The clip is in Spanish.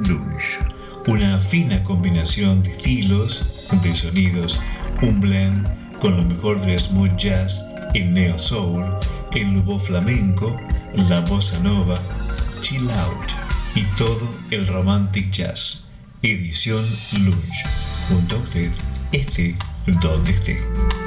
Lounge. Una fina combinación de estilos, de sonidos, un blend con lo mejor del smooth jazz, el neo soul, el nuevo flamenco, la bossa nova, chill out y todo el romantic jazz. Edición Lounge. Junto a usted, esté donde esté.